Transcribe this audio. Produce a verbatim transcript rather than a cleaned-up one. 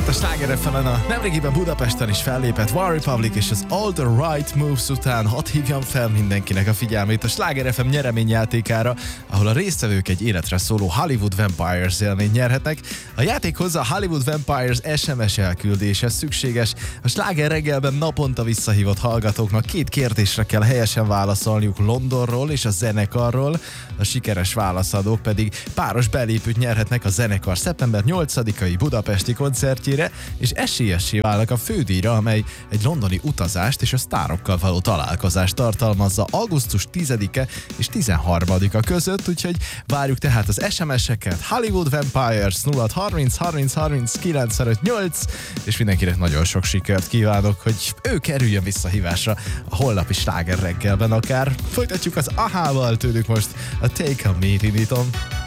a Sláger ef emen a nemrégiben Budapesten is fellépett One Republic és az All the Right Moves után hadd hívjam fel mindenkinek a figyelmét a Sláger ef em nyereményjátékára, ahol a résztvevők egy életre szóló Hollywood Vampires élményt nyerhetnek. A játékhoz a Hollywood Vampires es em es elküldése szükséges. A Sláger reggelben naponta visszahívott hallgatóknak két kérdésre kell helyesen válaszolniuk Londonról és a zenekarról. A sikeres válaszadók pedig páros belépőt nyerhetnek a zenekar szeptember nyolcadikai budapesti koncertjére, és esélyessé válnak a fődíjra, amely egy londoni utazást és a sztárokkal való találkozást tartalmazza augusztus tizedike és tizenharmadika között, úgyhogy várjuk tehát az es em es-eket. Hollywood Vampires nulla harminc harminc harminc kilencvenöt nyolc, és mindenkinek nagyon sok sikert kívánok, hogy ő kerüljön visszahívásra a holnapi Sláger reggelben akár. Folytatjuk az Ahával, tőlük most a Take a Meat Indítom.